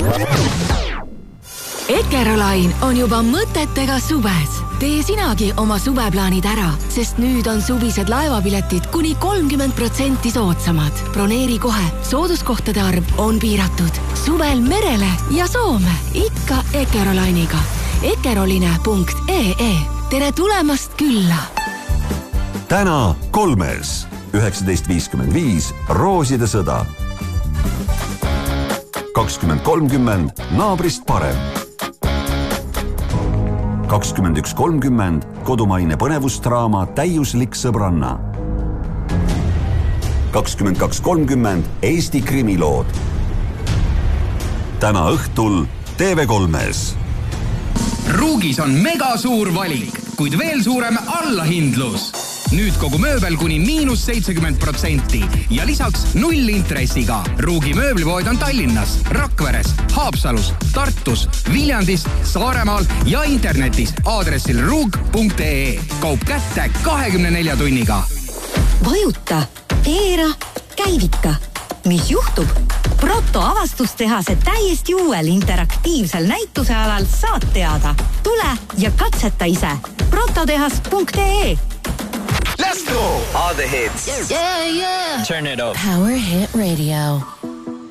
Ekerolain on juba mõtetega suves. Tee sinagi oma suveplaanid ära, sest nüüd on suvised laevapiletid kuni 30% soodsamad. Broneeri kohe, sooduskohtade arv on piiratud. Suvel merele ja Soome, ikka Ekerolainiga. Ekeroline.ee. Tere tulemast külla! Täna Kolmes 19.55 Rooside sõda. 20.30 Naabrist parem. 21.30 Kodumaine põnevustraama Täiuslik sõbranna. 22.30 Eesti krimilood. Täna õhtul TV3-s. Ruugis on mega suur valik, kuid veel suurem allahindlus. Nüüd kogu mööbel kuni -70% ja lisaks 0 intressiga. Ruugi mööblipood on Tallinnas, Rakveres, Haapsalus, Tartus, Viljandis, Saaremaal ja internetis aadressil ruug.ee. Kaup kätte 24 tunniga. Vajuta, keera, käivita. Mis juhtub? Proto avastustehase täiesti uuel interaktiivsel näitusealal saad teada. Tule ja katseta ise. prototehas.ee. Let's go! All the hits. Yeah. Turn it up. Power Hit Radio.